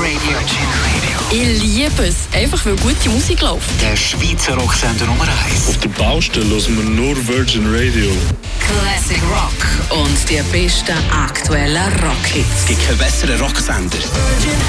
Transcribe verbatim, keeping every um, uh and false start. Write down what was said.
Radio. Ich liebe es, einfach weil gute Musik läuft. Der Schweizer Rocksender Nummer eins. Auf der Baustelle hören wir nur Virgin Radio. Classic Rock und die besten aktuellen Rockhits. Es gibt keinen besseren Rocksender.